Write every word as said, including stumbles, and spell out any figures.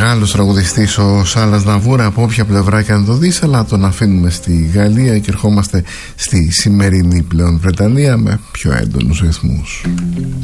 Μεγάλος τραγουδιστής ο Σάλας Ναβούρα, από όποια πλευρά και αν το δεις, αλλά τον αφήνουμε στη Γαλλία και ερχόμαστε στη σημερινή πλέον Βρετανία με πιο έντονους ρυθμούς.